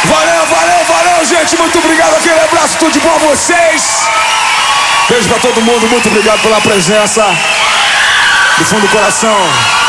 Valeu, valeu, valeu, gente. Muito obrigado. Aquele abraço, tudo de bom a vocês. Beijo pra todo mundo. Muito obrigado pela presença. Do fundo do coração.